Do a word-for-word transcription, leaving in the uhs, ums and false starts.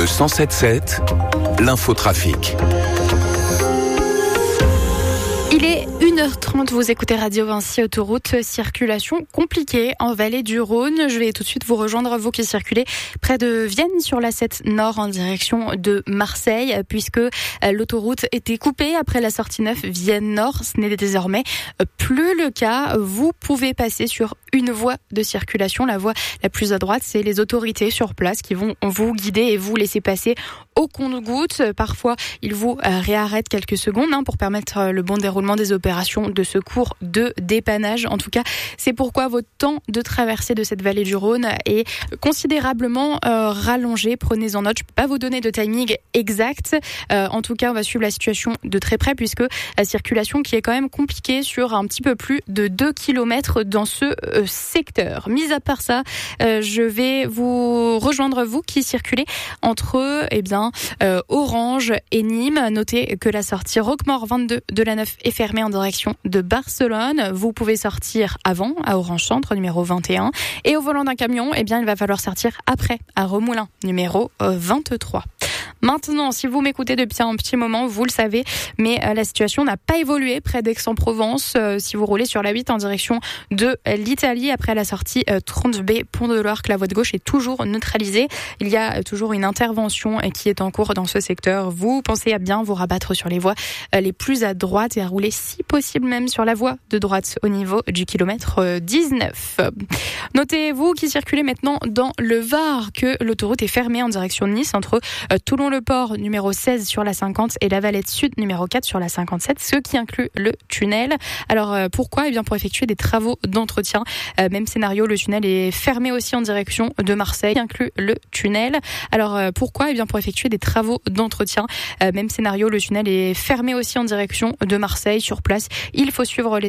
Le cent sept sept, l'infotrafic. Il est une heure trente, vous écoutez Radio Vinci Autoroute, circulation compliquée en vallée du Rhône. Je vais tout de suite vous rejoindre, vous qui circulez près de Vienne sur l'A sept Nord en direction de Marseille, puisque l'autoroute était coupée après la sortie neuf Vienne Nord. Ce n'est désormais plus le cas. Vous pouvez passer sur une voie de circulation. La voie la plus à droite, c'est les autorités sur place qui vont vous guider et vous laisser passer au compte-gouttes. Parfois, ils vous réarrêtent quelques secondes hein, pour permettre le bon déroulement des opérations de secours, de dépannage. En tout cas, c'est pourquoi votre temps de traversée de cette vallée du Rhône est considérablement euh, rallongé. Prenez-en note. Je ne peux pas vous donner de timing exact. Euh, en tout cas, on va suivre la situation de très près puisque la circulation qui est quand même compliquée sur un petit peu plus de deux kilomètres dans ce euh, secteur. Mis à part ça, euh, je vais vous rejoindre, vous qui circulez entre eh bien, euh, Orange et Nîmes. Notez que la sortie Roquemaure vingt-deux de la neuf est fermée en direction de Barcelone. Vous pouvez sortir avant à Orange Centre, numéro vingt et un. Et au volant d'un camion, eh bien, il va falloir sortir après à Remoulins, numéro vingt-trois. Maintenant, si vous m'écoutez depuis un petit moment, vous le savez, mais euh, la situation n'a pas évolué près d'Aix-en-Provence. Euh, si vous roulez sur la huit en direction de euh, l'Italie, après la sortie euh, trente B, Pont de l'Arc, la voie de gauche est toujours neutralisée. Il y a euh, toujours une intervention euh, qui est en cours dans ce secteur. Vous pensez à bien vous rabattre sur les voies euh, les plus à droite et à rouler si possible même sur la voie de droite au niveau du kilomètre euh, dix-neuf. Notez, vous qui circulez maintenant dans le Var, que l'autoroute est fermée en direction de Nice entre euh, Toulon le port numéro seize sur la cinquante et la Valette Sud numéro quatre sur la cinquante-sept, ce qui inclut le tunnel. Alors euh, pourquoi ? Eh bien pour effectuer des travaux d'entretien. Euh, même scénario, le tunnel est fermé aussi en direction de Marseille, inclut le tunnel. Alors euh, pourquoi ? Eh bien pour effectuer des travaux d'entretien. Euh, même scénario, le tunnel est fermé aussi en direction de Marseille. Sur place, il faut suivre les